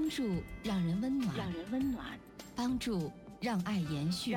助让人温暖，帮助让爱延续，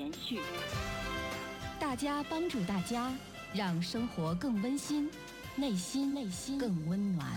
大家帮助大家，让生活更温馨，内心更温暖。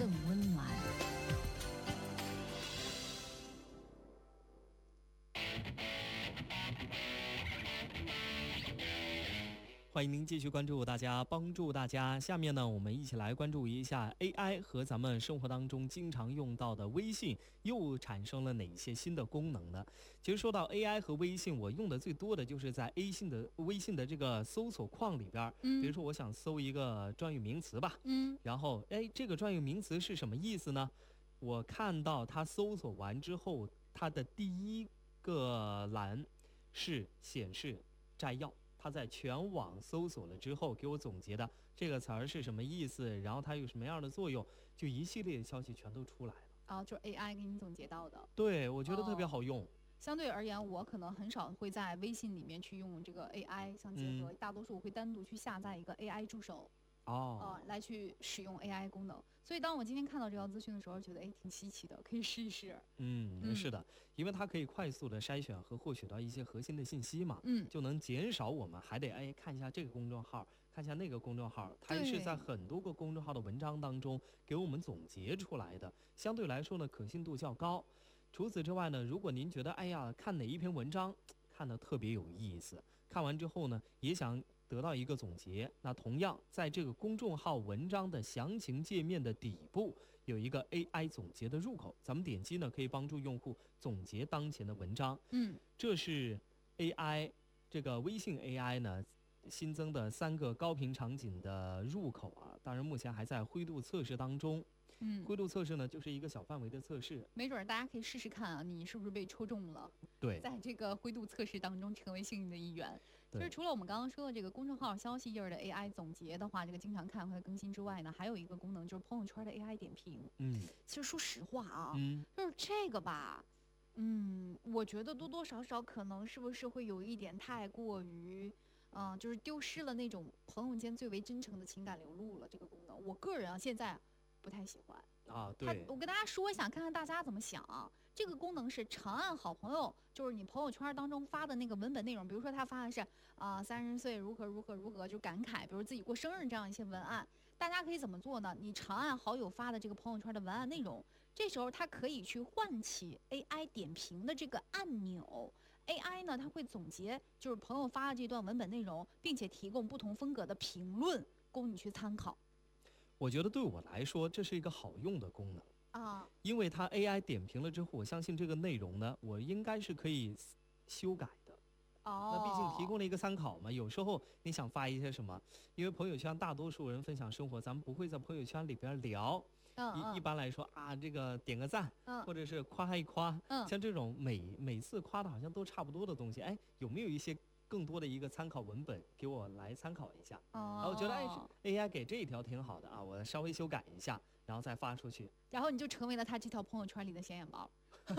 欢迎您继续关注大家帮助大家。下面呢，我们一起来关注一下 AI 和咱们生活当中经常用到的微信又产生了哪些新的功能呢？其实说到 AI 和微信，我用的最多的就是在微信的这个搜索框里边，比如说我想搜一个专有名词吧，然后这个专有名词是什么意思呢？我看到它搜索完之后，它的第一个栏是显示摘要。他在全网搜索了之后给我总结的这个词儿是什么意思，然后它有什么样的作用，就一系列的消息全都出来了。 就是 AI 给你总结到的。 对，我觉得特别好用。 相对而言，我可能很少会在微信里面去用这个 AI 相结合，大多数我会单独去下载一个 AI 助手。来去使用 AI 功能，所以当我今天看到这条资讯的时候，觉得挺稀奇的，可以试一试。 是的，因为它可以快速的筛选和获取到一些核心的信息嘛，就能减少我们还得看一下这个公众号，看一下那个公众号，它是在很多个公众号的文章当中给我们总结出来的，相对来说呢可信度较高。除此之外呢，如果您觉得看哪一篇文章看得特别有意思，看完之后呢也想得到一个总结，那同样在这个公众号文章的详情界面的底部有一个 AI 总结的入口，咱们点击呢可以帮助用户总结当前的文章。这是 AI 这个微信 AI 呢新增的3个高频场景的入口啊，当然目前还在灰度测试当中。灰度测试呢就是一个小范围的测试， 没准大家可以试试看啊，你是不是被抽中了？ 对， 在这个灰度测试当中成为幸运的一员。就是除了我们刚刚说的这个公众号消息页的 AI 总结的话，这个经常看和更新之外呢，还有一个功能就是朋友圈的 AI 点评。其实说实话啊，就是这个吧，我觉得多多少少可能是不是会有一点太过于。就是丢失了那种朋友间最为真诚的情感流露了。这个功能，我个人现在不太喜欢对， 我跟大家说一下，看看大家怎么想。这个功能是长按好朋友，就是你朋友圈当中发的那个文本内容，比如说他发的是30岁如何，就感慨，比如自己过生日这样一些文案。大家可以怎么做呢？你长按好友发的这个朋友圈的文案内容，这时候它可以去唤起 AI 点评的这个按钮。AI 呢，它会总结就是朋友发的这段文本内容，并且提供不同风格的评论供你去参考。 我觉得对我来说这是一个好用的功能因为它 AI 点评了之后，我相信这个内容呢我应该是可以修改的。那毕竟提供了一个参考嘛，有时候你想发一些什么，因为朋友圈大多数人分享生活，咱们不会在朋友圈里边聊。一般来说这个点个赞，或者是夸一夸，像这种每次夸的好像都差不多的东西，有没有一些更多的一个参考文本给我来参考一下？我觉得AI 给这一条挺好的我稍微修改一下，然后再发出去， 然后你就成为了他这条朋友圈里的显眼包。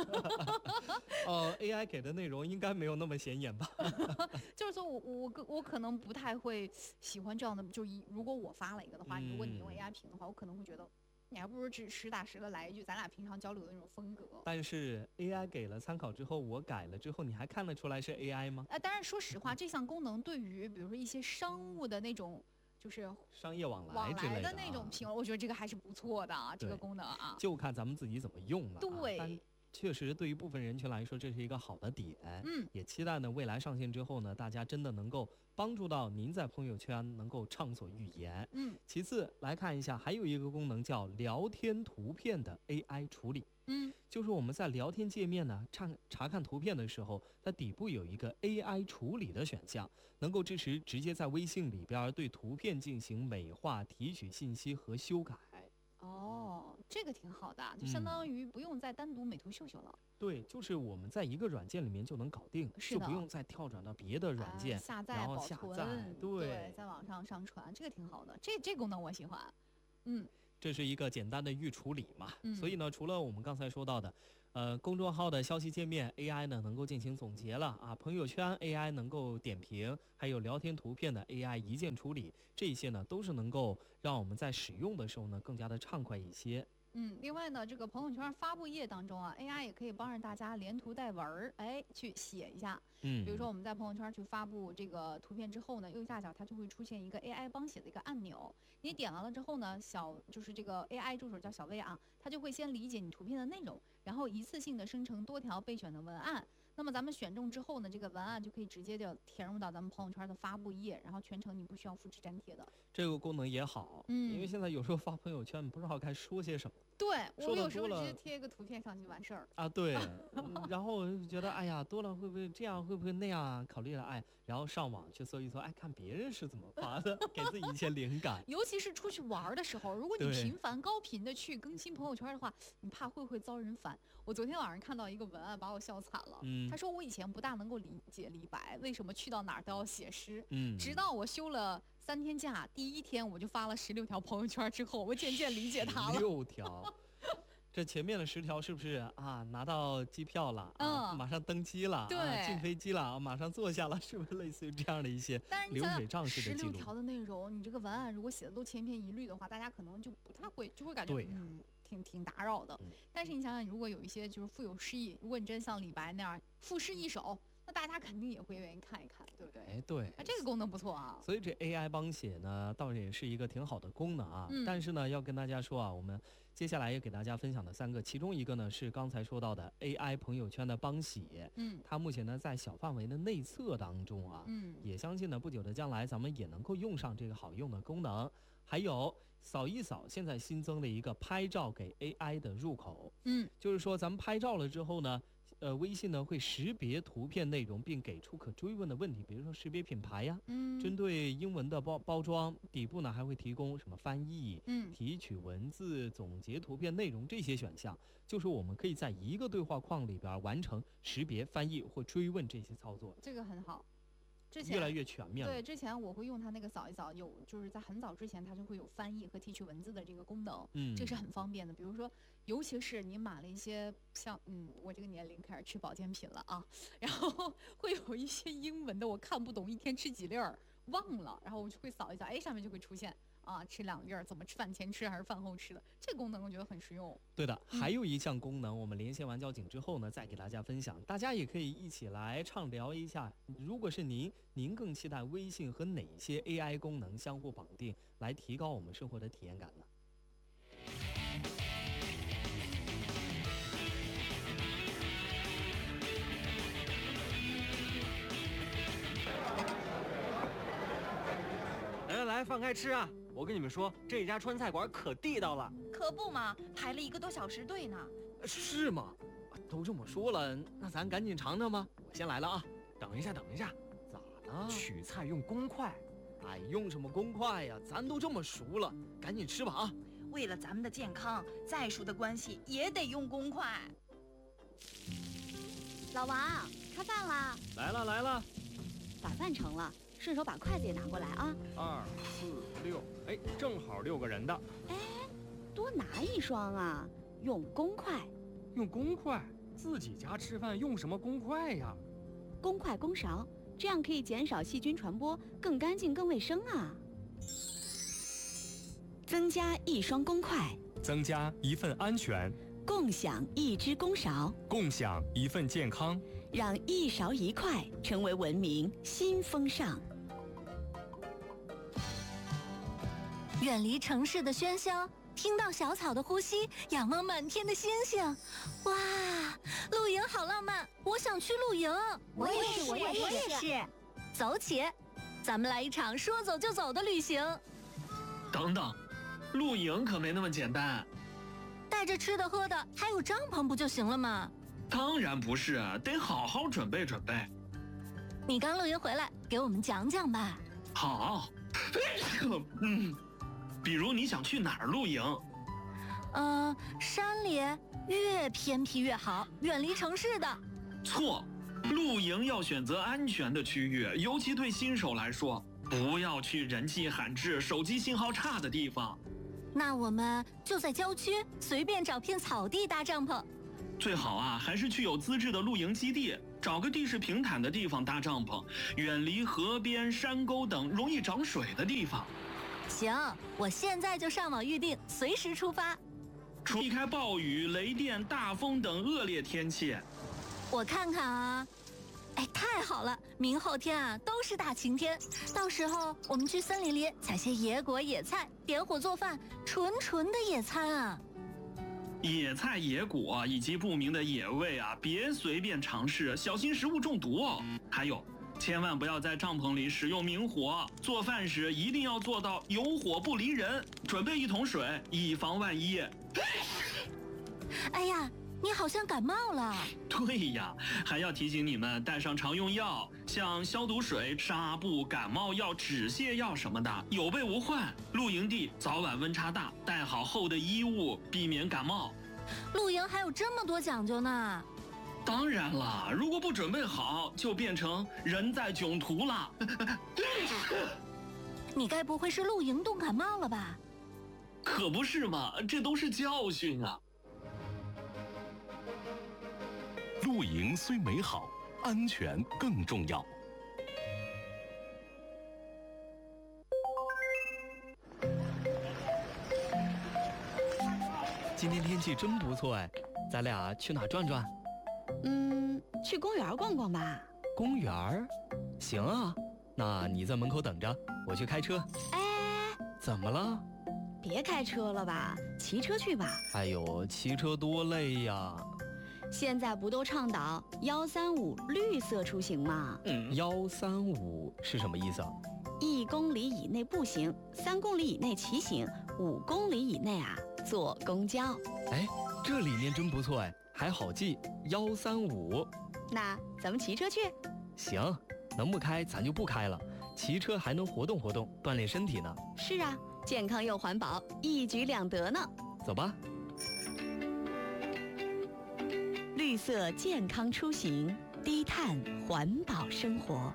AI 给的内容应该没有那么显眼吧？ 就是说我可能不太会喜欢这样的，就如果我发了一个的话，如果你用 AI 评的话，我可能会觉得你还不如只实打实的来一句咱俩平常交流的那种风格。 但是 AI 给了参考之后，我改了之后，你还看得出来是 AI 吗？ 当然说实话，这项功能对于比如说一些商务的那种就是商业往来之类的那种评论，我觉得这个还是不错的这个功能就看咱们自己怎么用了。 对。 确实对于部分人群来说这是一个好的点，也期待呢未来上线之后呢，大家真的能够帮助到您在朋友圈能够畅所欲言。其次来看一下，还有一个功能叫聊天图片的 AI 处理。就是我们在聊天界面呢查看图片的时候，它底部有一个 AI 处理的选项，能够支持直接在微信里边对图片进行美化、提取信息和修改。 这个挺好的，就相当于不用再单独美图秀秀了。 对，就是我们在一个软件里面就能搞定，就不用再跳转到别的软件下载、 然后下载，对， 在网上上传，这个挺好的，这功能我喜欢。 这是一个简单的预处理嘛，所以呢，除了我们刚才说到的，公众号的消息界面 AI 呢能够进行总结了朋友圈 AI 能够点评，还有聊天图片的 AI 一键处理，这些呢都是能够让我们在使用的时候呢更加的畅快一些。 另外呢，这个朋友圈发布页当中啊 ，AI 也可以帮着大家连图带文儿，去写一下。比如说我们在朋友圈去发布这个图片之后呢，右下角它就会出现一个 AI 帮写的一个按钮，你点完了之后呢，就是这个 AI 助手叫小薇啊，它就会先理解你图片的内容，然后一次性的生成多条备选的文案。那么咱们选中之后呢，这个文案就可以直接就填入到咱们朋友圈的发布页，然后全程你不需要复制粘贴的。 这个功能也好，因为现在有时候发朋友圈，你不知道该说些什么。 对，我有时候直接贴一个图片上去完事儿啊。对，然后我就觉得，哎呀，多了会不会这样，会不会那样？考虑了，然后上网去搜一搜，看别人是怎么发的，给自己一些灵感。 尤其是出去玩的时候，如果你高频的去更新朋友圈的话，你怕会遭人烦。我昨天晚上看到一个文案，把我笑惨了。他说我以前不大能够理解李白为什么去到哪儿都要写诗，直到我休了3天假，第1天我就发了16条朋友圈之后，我渐渐理解他了。 16条。这前面的10条是不是啊？拿到机票了，马上登机了， 对， 进飞机了，马上坐下了，是不是类似于这样的一些流水账式的记录 ？16条的内容，你这个文案如果写的都千篇一律的话，大家可能就不太会，就会感觉挺打扰的。但是你想想，如果有一些就是富有诗意，如果你真像李白那样赋诗一首，那大家肯定也会愿意看一看，对不对？ 对， 这个功能不错啊。 所以这 AI 帮写呢，倒也是一个挺好的功能啊。但是呢，要跟大家说啊，我们接下来也给大家分享的3个，其中一个呢是刚才说到的 AI 朋友圈的帮写。它目前呢在小范围的内测当中啊。也相信呢不久的将来咱们也能够用上这个好用的功能。还有扫一扫，现在新增了一个拍照给 AI 的入口。就是说咱们拍照了之后呢，微信呢会识别图片内容，并给出可追问的问题，比如说识别品牌呀，针对英文的包装，底部呢还会提供什么翻译，提取文字、总结图片内容这些选项，就是我们可以在一个对话框里边完成识别、翻译或追问这些操作。 这个很好。 越来越全面了。 对，之前我会用它那个扫一扫，就是在很早之前它就会有翻译和提取文字的这个功能，这是很方便的。比如说，尤其是你买了一些像我这个年龄开始吃保健品了啊，然后会有一些英文的我看不懂，一天吃几粒儿忘了，然后我就会扫一扫，上面就会出现。吃2粒儿，怎么吃？饭前吃还是饭后吃的？这功能我觉得很实用。 对的，还有一项功能，我们连线完交警之后呢，再给大家分享，大家也可以一起来畅聊一下。如果是您更期待微信和哪些 AI 功能相互绑定，来提高我们生活的体验感呢？ 来，放开吃啊！我跟你们说，这家川菜馆可地道了。 可不嘛，排了1个多小时队呢。 是吗？都这么说了，那咱赶紧尝尝吧。我先来了啊！ 等一下， 咋了？ 取菜用公筷。 用什么公筷呀？咱都这么熟了，赶紧吃吧啊！ 为了咱们的健康，再熟的关系也得用公筷。 老王，开饭啦！ 来了。 把饭盛了。顺手把筷子也拿过来啊 ！2、4、6，正好6个人的。 多拿1双啊！用公筷。 用公筷？自己家吃饭用什么公筷呀？ 公筷公勺，这样可以减少细菌传播，更干净更卫生啊！增加1双公筷， 增加1份安全， 共享1只公勺， 共享1份健康， 让1勺1筷成为文明新风尚。 远离城市的喧嚣，听到小草的呼吸，仰望满天的星星。哇，露营好浪漫，我想去露营。 我也是。 走起，咱们来一场说走就走的旅行。 等等，露营可没那么简单。 带着吃的喝的，还有帐篷不就行了吗？ 当然不是，得好好准备准备。 你刚露营回来，给我们讲讲吧。 好，比如你想去哪儿露营？ 山里，越偏僻越好，远离城市的。 错，露营要选择安全的区域，尤其对新手来说，不要去人迹罕至、手机信号差的地方。 那我们就在郊区随便找片草地搭帐篷。 最好还是去有资质的露营基地，找个地势平坦的地方搭帐篷，远离河边、山沟等容易涨水的地方。 行，我现在就上网预定，随时出发。 避开暴雨、雷电、大风等恶劣天气。 我看看啊，哎，太好了！明后天啊都是大晴天，到时候我们去森林里采些野果野菜，点火做饭，纯纯的野餐啊！ 野菜、野果以及不明的野味啊，别随便尝试，小心食物中毒哦。还有，千万不要在帐篷里使用明火，做饭时一定要做到有火不离人，准备1桶水，以防万一。 哎呀，你好像感冒了。 对呀，还要提醒你们带上常用药，像消毒水、纱布、感冒药、止泻药什么的，有备无患。露营地早晚温差大，带好厚的衣物，避免感冒。 露营还有这么多讲究呢。 当然了，如果不准备好，就变成人在囧途了。 你该不会是露营冻感冒了吧？ 可不是嘛，这都是教训啊。 露营虽美好，安全更重要。 今天天气真不错哎，咱俩去哪转转？ 去公园逛逛吧。 公园儿？行啊，那你在门口等着，我去开车。 哎， 怎么了？ 别开车了吧，骑车去吧。 哎呦，骑车多累呀！ 现在不都倡导135绿色出行吗 ？135是什么意思啊 ？1公里以内步行，3公里以内骑行，5公里以内啊坐公交。 哎，这理念真不错哎，还好记135。 那咱们骑车去？ 行，能不开咱就不开了，骑车还能活动活动，锻炼身体呢。 是啊，健康又环保，一举两得呢。 走吧。 绿色健康出行，低碳环保生活。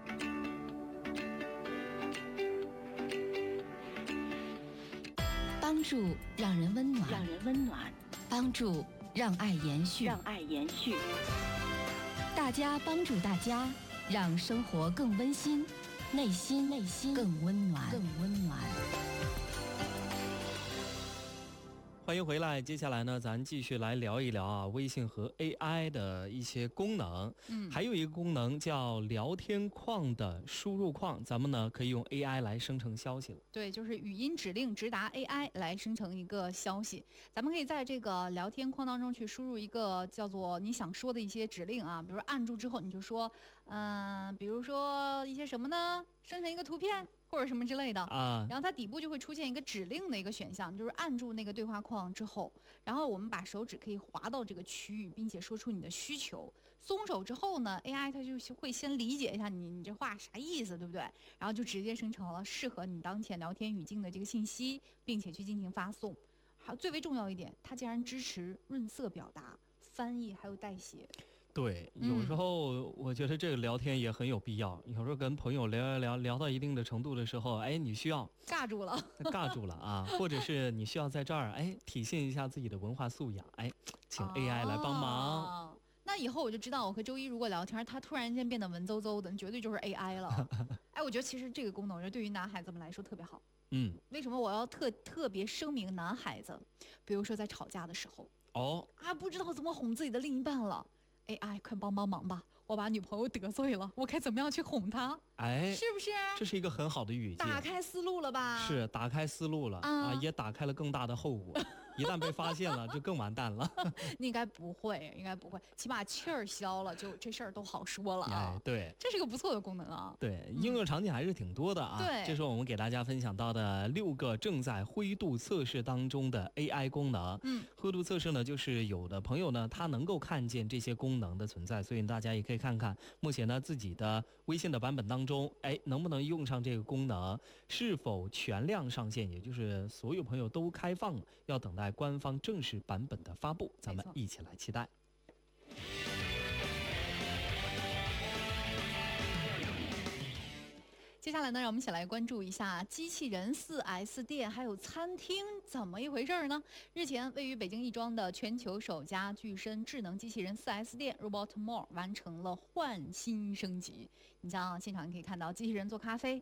帮助让人温暖，帮助让爱延续，大家帮助大家，让生活更温馨，内心更温暖。 欢迎回来，接下来呢，咱继续来聊一聊啊，微信和 AI 的一些功能。还有一个功能叫聊天框的输入框，咱们呢可以用 AI 来生成消息了。 对，就是语音指令直达 AI 来生成一个消息。咱们可以在这个聊天框当中去输入一个叫做你想说的一些指令啊，比如说按住之后你就说，比如说一些什么呢？生成一个图片。或者什么之类的啊，然后它底部就会出现一个指令的一个选项，就是按住那个对话框之后，然后我们把手指可以滑到这个区域，并且说出你的需求。松手之后呢 ，AI 它就会先理解一下你这话啥意思，对不对？然后就直接生成了适合你当前聊天语境的这个信息，并且去进行发送。还有最为重要一点，它竟然支持润色表达、翻译还有代写。 对，有时候我觉得这个聊天也很有必要。有时候跟朋友聊到一定的程度的时候，哎，你需要尬住了啊，或者是你需要在这儿哎体现一下自己的文化素养，哎，请 AI 来帮忙。 那以后我就知道，我和周一如果聊天，他突然间变得文绉绉的，绝对就是 AI 了。哎，我觉得其实这个功能，我觉得对于男孩子们来说特别好。为什么我要特别声明男孩子？比如说在吵架的时候，不知道怎么哄自己的另一半了。AI， 快帮忙吧！我把女朋友得罪了，我该怎么样去哄她？哎，是不是？ 这是一个很好的语境， 打开思路了吧？ 是打开思路了啊，也打开了更大的后果。一旦被发现了，就更完蛋了。 应该不会，起码气儿消了，就这事儿都好说了啊。 哎，对， 这是个不错的功能啊。 对，应用场景还是挺多的啊。 对， 这是我们给大家分享到的6个正在灰度测试当中的 AI 功能。灰度测试呢，就是有的朋友呢，他能够看见这些功能的存在，所以大家也可以看看目前呢自己的微信的版本当中，哎，能不能用上这个功能，是否全量上线，也就是所有朋友都开放了，要等待官方正式版本的发布，咱们一起来期待。 接下来呢，让我们一起来关注一下机器人 4S 店还有餐厅怎么一回事呢？日前，位于北京亦庄的全球首家具身智能机器人 4S 店 Robot More 完成了换新升级。你像现场你可以看到机器人做咖啡，